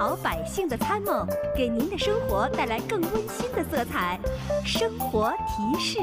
好百姓的参谋，给您的生活带来更温馨的色彩。生活提示。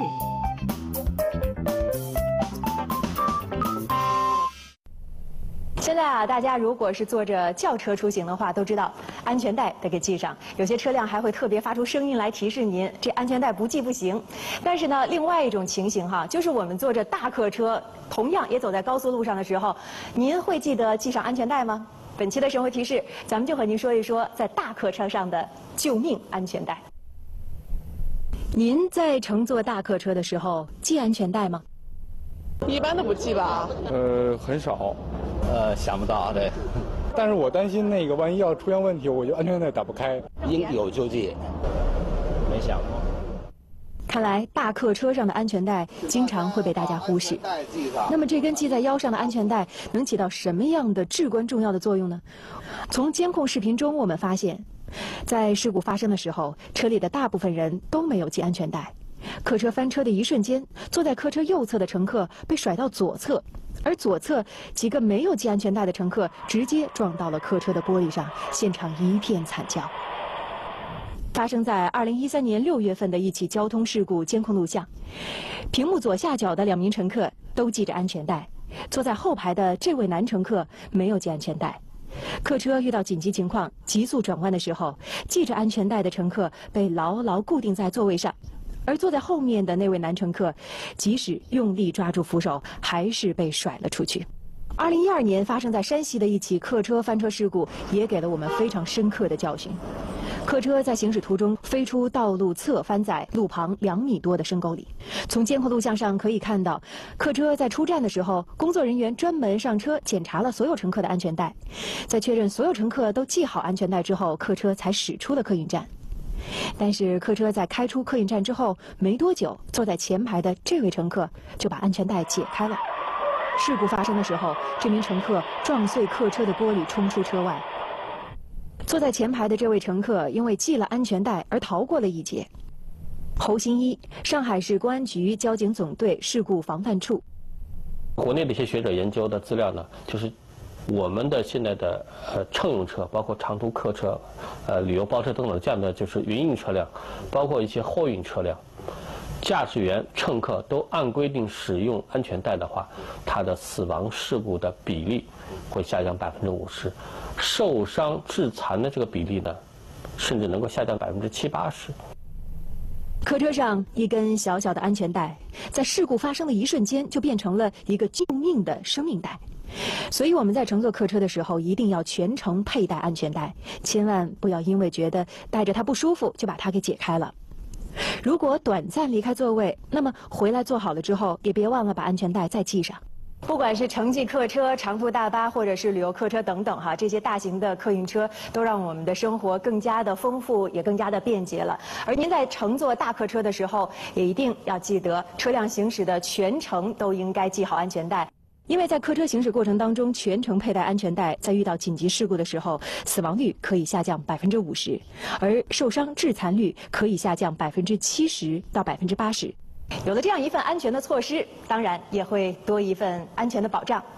现在啊，大家如果是坐着轿车出行的话，都知道安全带得给系上。有些车辆还会特别发出声音来提示您，这安全带不系不行。但是呢，另外一种情形哈，就是我们坐着大客车，同样也走在高速路上的时候，您会记得系上安全带吗？本期的生活提示，咱们就和您说一说在大客车上的救命安全带。您在乘坐大客车的时候系安全带吗？ 一般都不系吧？ 很少。 想不到，对。 但是我担心那个万一要出现问题，我就安全带打不开。 应有就系，没想过。 看来大客车上的安全带经常会被大家忽视。那么这根系在腰上的安全带能起到什么样的至关重要的作用呢？从监控视频中我们发现，在事故发生的时候，车里的大部分人都没有系安全带。客车翻车的一瞬间，坐在客车右侧的乘客被甩到左侧，而左侧几个没有系安全带的乘客直接撞到了客车的玻璃上，现场一片惨叫。发生在2013年6月份的一起交通事故监控录像，屏幕左下角的2名乘客都系着安全带，坐在后排的这位男乘客没有系安全带。客车遇到紧急情况急速转弯的时候，系着安全带的乘客被牢牢固定在座位上，而坐在后面的那位男乘客，即使用力抓住扶手，还是被甩了出去。2012年发生在山西的一起客车翻车事故，也给了我们非常深刻的教训。客车在行驶途中飞出道路侧翻在路旁2米多的深沟里。从监控录像上可以看到，客车在出站的时候，工作人员专门上车检查了所有乘客的安全带，在确认所有乘客都系好安全带之后，客车才驶出了客运站。但是客车在开出客运站之后没多久，坐在前排的这位乘客就把安全带解开了。事故发生的时候，这名乘客撞碎客车的玻璃冲出车外。坐在前排的这位乘客因为系了安全带而逃过了一劫。侯新一，上海市公安局交警总队事故防范处。 国内的一些学者研究的资料呢，就是我们的现在的乘用车，包括长途客车、旅游包车等等这样的就是营运车辆，包括一些货运车辆，驾驶员、乘客都按规定使用安全带的话，它的死亡事故的比例会下降50%，受伤致残的这个比例呢，甚至能够下降70%-80%。 客车上一根小小的安全带，在事故发生的一瞬间就变成了一个救命的生命带。所以我们在乘坐客车的时候，一定要全程佩戴安全带，千万不要因为觉得戴着它不舒服就把它给解开了。如果短暂离开座位，那么回来坐好了之后，也别忘了把安全带再系上。不管是城际客车、长途大巴，或者是旅游客车等等哈，这些大型的客运车都让我们的生活更加的丰富，也更加的便捷了。而您在乘坐大客车的时候，也一定要记得，车辆行驶的全程都应该系好安全带。因为在客车行驶过程当中全程佩戴安全带，在遇到紧急事故的时候，死亡率可以下降50%，而受伤致残率可以下降70%到80%。有了这样一份安全的措施，当然也会多一份安全的保障。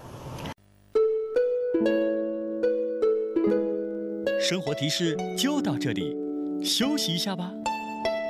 生活提示就到这里，休息一下吧。